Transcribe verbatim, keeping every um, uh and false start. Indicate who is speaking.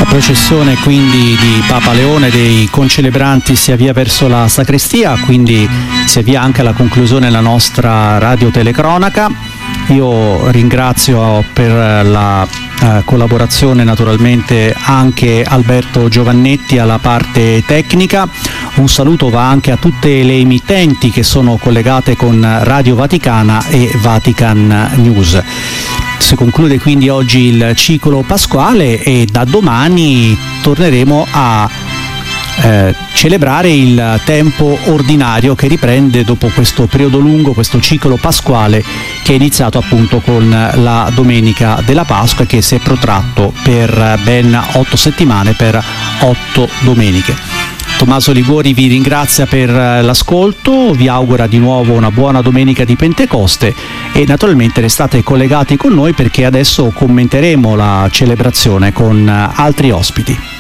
Speaker 1: processione quindi di Papa Leone, dei concelebranti, si avvia verso la sacrestia, quindi si avvia anche alla conclusione la nostra radiotelecronaca. Io ringrazio per la eh, collaborazione naturalmente anche Alberto Giovannetti alla parte tecnica. Un saluto va anche a tutte le emittenti che sono collegate con Radio Vaticana e Vatican News. Si conclude quindi oggi il ciclo pasquale e da domani torneremo a eh, celebrare il tempo ordinario che riprende dopo questo periodo lungo, questo ciclo pasquale che è iniziato appunto con la domenica della Pasqua e che si è protratto per ben otto settimane, per otto domeniche. Tommaso Liguori vi ringrazia per l'ascolto, vi augura di nuovo una buona domenica di Pentecoste e naturalmente restate collegati con noi perché adesso commenteremo la celebrazione con altri ospiti.